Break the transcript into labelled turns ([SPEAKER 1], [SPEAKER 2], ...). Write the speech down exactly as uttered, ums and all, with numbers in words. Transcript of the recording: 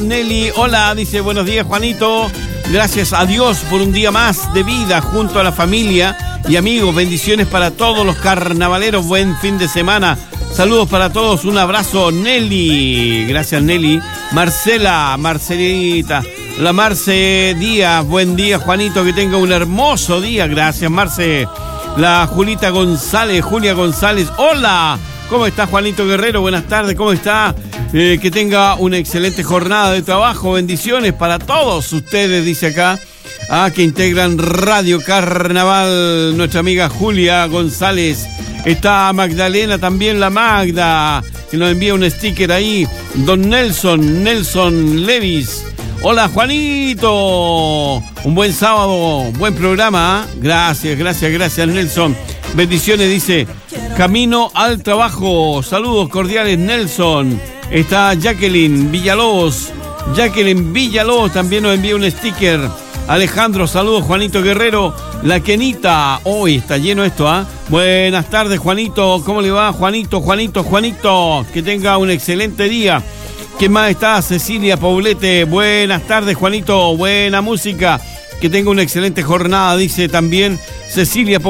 [SPEAKER 1] Nelly, hola, dice buenos días Juanito, gracias a Dios por un día más de vida junto a la familia y amigos, bendiciones para todos los carnavaleros, buen fin de semana, saludos para todos, un abrazo Nelly, gracias Nelly. Marcela, Marcelita, la Marce Díaz, buen día Juanito, que tenga un hermoso día, gracias Marce. La Julita González, Julia González, hola, ¿cómo está Juanito Guerrero? Buenas tardes, ¿cómo está? Eh, que tenga una excelente jornada de trabajo, bendiciones para todos ustedes, dice acá, ah, que integran Radio Carnaval, nuestra amiga Julia González. Está Magdalena también, la Magda, que nos envía un sticker ahí. Don Nelson, Nelson Levis. Hola Juanito, un buen sábado, buen programa, ¿eh? Gracias, gracias, gracias Nelson. Bendiciones, dice, camino al trabajo, saludos cordiales Nelson. Está Jacqueline Villalobos, Jacqueline Villalobos también nos envía un sticker. Alejandro, saludos Juanito Guerrero. La Kenita, hoy está lleno esto, ¿ah? ¿eh? Buenas tardes Juanito, ¿cómo le va Juanito, Juanito, Juanito? Que tenga un excelente día. ¿Quién más está? Cecilia Paulete, buenas tardes Juanito, buena música. Que tenga una excelente jornada, dice también Cecilia Paulete.